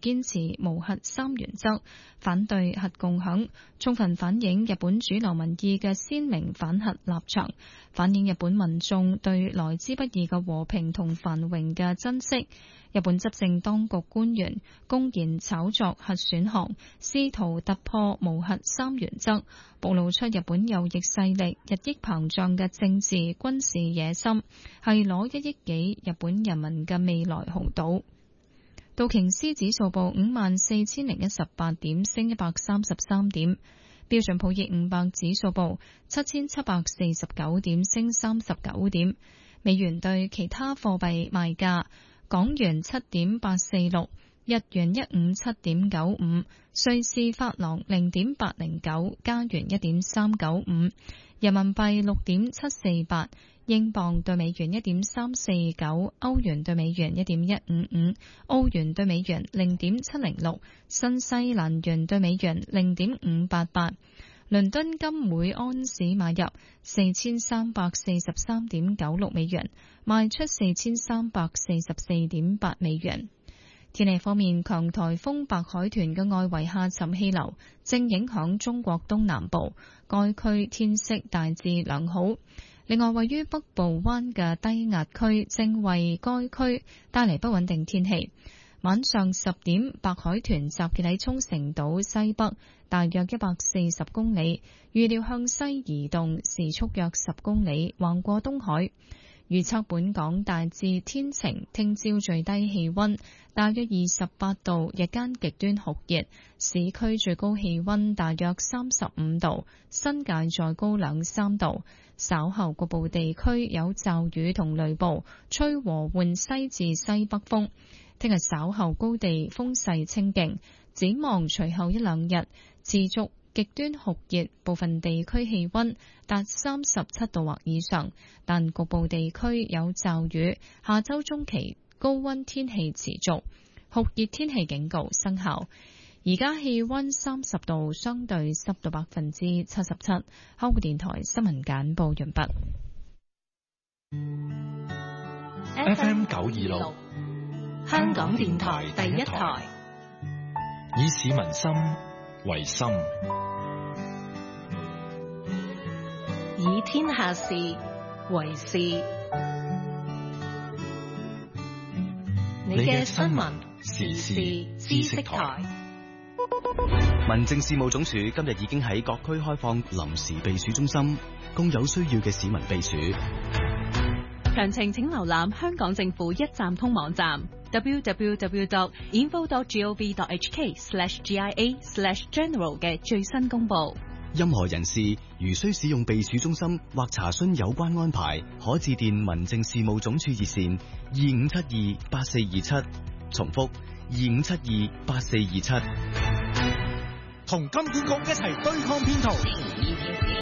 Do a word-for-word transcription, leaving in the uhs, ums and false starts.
堅持無核三原則，反對核共享，充分反映日本主流民意嘅鮮明反核立場，反映日本民眾對來之不易嘅和平同繁榮嘅珍惜。日本執政當局官員公然炒作核選項，試圖突破無核三原則，暴露出日本右翼勢力日益膨脹嘅政治軍事野心，係攞一億幾日本人民嘅未來豪賭。道瓊斯指數報五萬四千零一十八點，升一百三十三點。標準普爾五百指數報七千七百四十九點，升三十九點。美元對其他貨幣賣價：港元七點八四六，日元一五七點九五，瑞士法郎零點八零九，加元一點三九五，人民幣六點七四八。英鎊對美元一點三四九，歐元對美元一點一五五，澳元對美元零點七零六，新西蘭元對美元零點五八八。倫敦金每安士買入四千三百四十三點九六美元，賣出四千三百四十四點八美元。天氣方面，強颱風白海豚嘅外圍下沉氣流正影響中國東南部，該區天色大致良好。另外，位於北部灣嘅低壓區正為該區帶嚟不穩定天氣。晚上十點，白海豚集結喺沖繩島西北，大約一百四十公里，預料向西移動，時速約十公里，橫過東海。預測本港大致天晴，聽朝最低氣溫大約二十八度，日間極端酷熱，市區最高氣溫大約三十五度，新界再高兩三度。稍後局部地區有驟雨同雷暴，吹和緩西至西北風。聽日稍後高地風勢清勁，展望隨後一兩日持續極端酷熱，部分地區氣溫達三十七度或以上，但局部地區有驟雨。下周中期高溫天氣持續，酷熱天氣警告生效。而家氣溫三十度，相對濕度百分之七十七。香港電台新聞簡報完畢。 F M 九二六， 香港電台第一台， 以市民心為心， 以天下事為事。你嘅新聞時事知識台。 民政事務總署今日已經喺各區開放臨時避暑中心，供有需要嘅市民避暑。 詳情請瀏覽香港政府一站通網站 double-u double-u double-u dot info dot gov dot h k slash g i a slash general 嘅最新公佈。 任何人士如需使用避暑中心或查詢有關安排，可致電民政事務總署熱線二五七二八四二七，重複二五七二八四二七。 同金管局一齊對抗騙徒。